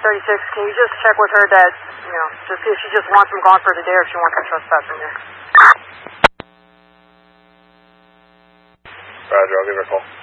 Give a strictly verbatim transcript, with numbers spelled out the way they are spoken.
thirty-six, can you just check with her that, you know, just see if she just wants him gone for the day or if she wants him trespassing here? Roger, I'll give her a call.